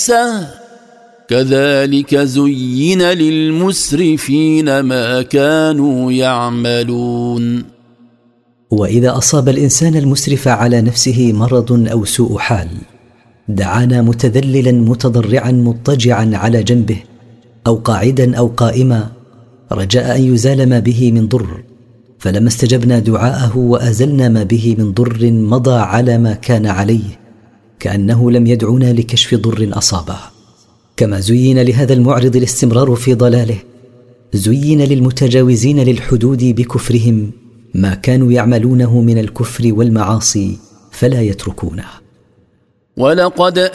كذلك زين للمسرفين ما كانوا يعملون. وإذا أصاب الإنسان المسرف على نفسه مرض أو سوء حال دعانا متذللا متضرعا مضطجعا على جنبه أو قاعدا أو قائما رجاء أن يزال ما به من ضر، فلما استجبنا دعاءه وأزلنا ما به من ضر مضى على ما كان عليه كأنه لم يدعنا لكشف ضر أصابه. كما زين لهذا المعرض الاستمرار في ضلاله زين للمتجاوزين للحدود بكفرهم ما كانوا يعملونه من الكفر والمعاصي فلا يتركونه. ولقد